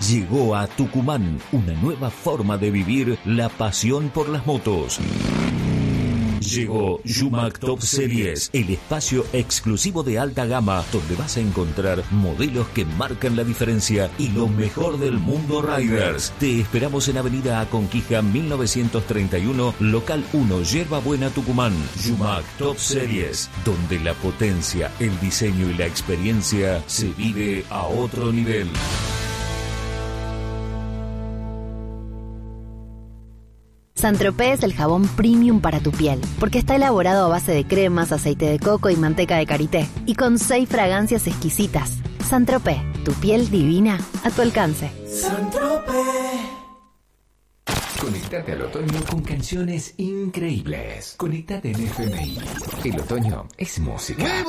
Llegó a Tucumán una nueva forma de vivir la pasión por las motos. Llegó Yumac Top Series, el espacio exclusivo de alta gama donde vas a encontrar modelos que marcan la diferencia y lo mejor del mundo riders. Te esperamos en Avenida Aconquija 1931, local 1, Yerba Buena, Tucumán. Yumac Top Series, donde la potencia, el diseño y la experiencia se vive a otro nivel. Saint-Tropez es el jabón premium para tu piel, porque está elaborado a base de cremas, aceite de coco y manteca de karité, y con 6 fragancias exquisitas. Saint-Tropez, tu piel divina a tu alcance. Saint-Tropez. Conectate al otoño con canciones increíbles. Conectate en FMI. El otoño es música.